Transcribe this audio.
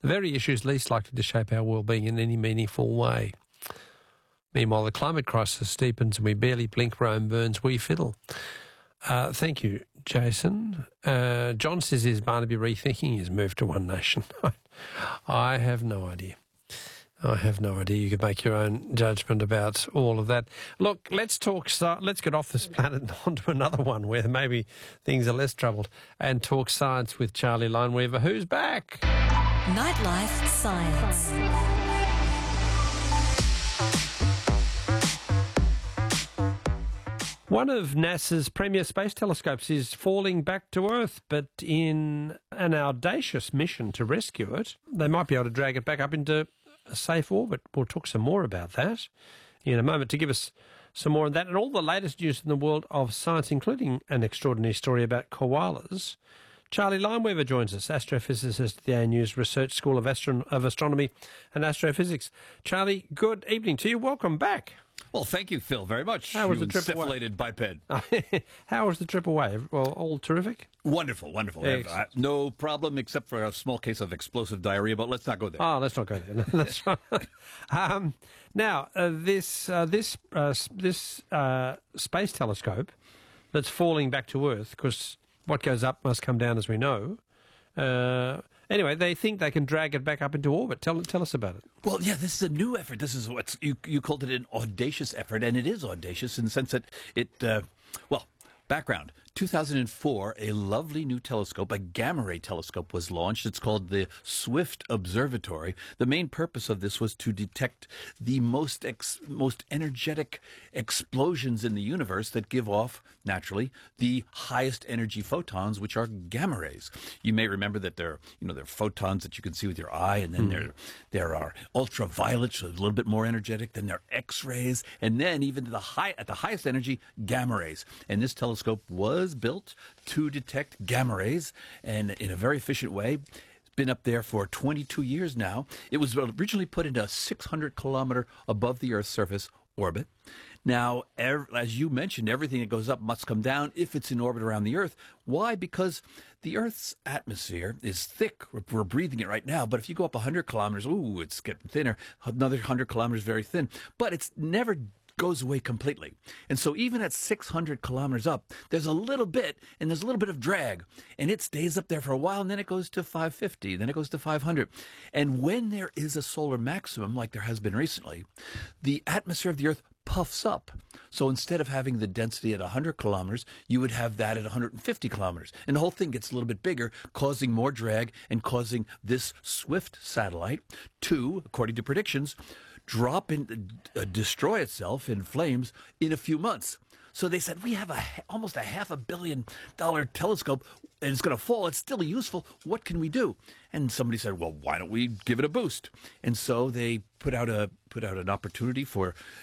the very issues least likely to shape our well-being in any meaningful way. Meanwhile, the climate crisis deepens and we barely blink, Rome burns, we fiddle. Thank you, Jason. John says, is Barnaby rethinking his move to One Nation? I have no idea. You could make your own judgment about all of that. Look, let's get off this planet and onto another one where maybe things are less troubled and talk science with Charlie Lineweaver, who's back. Nightlife Science. One of NASA's premier space telescopes is falling back to Earth, but in an audacious mission to rescue it, they might be able to drag it back up into a safe orbit. We'll talk some more about that in a moment. To give us some more on that and all the latest news in the world of science, including an extraordinary story about koalas, Charlie Lineweaver joins us, astrophysicist at the ANU's Research School of Astronomy and Astrophysics. Charlie, good evening to you. Welcome back. Well, thank you, Phil, very much. How was the trip encephalated biped. How was the trip away? Well, all terrific? Wonderful. No problem except for a small case of explosive diarrhea, but let's not go there. Oh, let's not go there. That's right. Now, this space telescope that's falling back to Earth, because what goes up must come down, as we know. Anyway, they think they can drag it back up into orbit. Tell us about it. Well, yeah, this is a new effort. This is what you called it, an audacious effort, and it is audacious in the sense that background. 2004, a lovely new telescope, a gamma-ray telescope, was launched. It's called the Swift Observatory. The main purpose of this was to detect the most energetic explosions in the universe that give off, naturally, the highest energy photons, which are gamma rays. You may remember that there are photons that you can see with your eye, and then there are ultraviolets, so a little bit more energetic. Then there are X-rays, and then even at the highest energy, gamma rays. And this telescope was built to detect gamma rays, and in a very efficient way. It's been up there for 22 years now. It was originally put into a 600-kilometer above the Earth's surface orbit. Now, as you mentioned, everything that goes up must come down if it's in orbit around the Earth. Why? Because the Earth's atmosphere is thick. We're breathing it right now. But if you go up 100 kilometers, it's getting thinner. Another 100 kilometers, very thin. But it's never goes away completely. And so even at 600 kilometers up, there's a little bit of drag, and it stays up there for a while, and then it goes to 550, then it goes to 500. And when there is a solar maximum, like there has been recently, the atmosphere of the Earth puffs up. So instead of having the density at 100 kilometers, you would have that at 150 kilometers. And the whole thing gets a little bit bigger, causing more drag and causing this Swift satellite to, according to predictions, destroy itself in flames in a few months. So they said, we have almost a $500 million telescope, and it's going to fall. It's still useful. What can we do? And somebody said, well, why don't we give it a boost? And so they put out an opportunity for